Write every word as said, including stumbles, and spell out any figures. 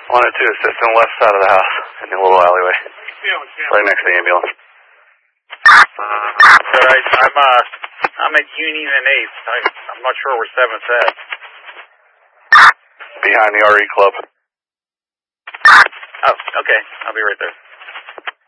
one oh two, assist on the left side of the house in the little alleyway. Right next to the ambulance. Alright, I'm, uh, I'm at Union and eighth. I, I'm not sure where seventh's at. Behind the R E Club. Oh, okay. I'll be right there.